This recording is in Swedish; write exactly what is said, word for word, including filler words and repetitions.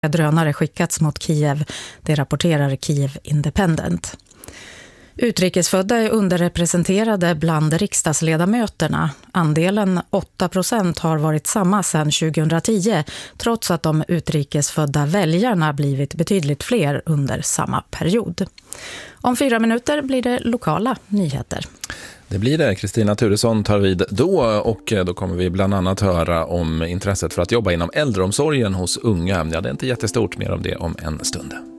drönare skickats mot Kiev, det rapporterar Kiev Independent. Utrikesfödda är underrepresenterade bland riksdagsledamöterna. Andelen åtta procent har varit samma sedan tjugohundratio, trots att de utrikesfödda väljarna blivit betydligt fler under samma period. Om fyra minuter blir det lokala nyheter. Det blir det. Kristina Turesson tar vid då, och då kommer vi bland annat höra om intresset för att jobba inom äldreomsorgen hos unga. Ja, det är inte jättestort, mer om det om en stund.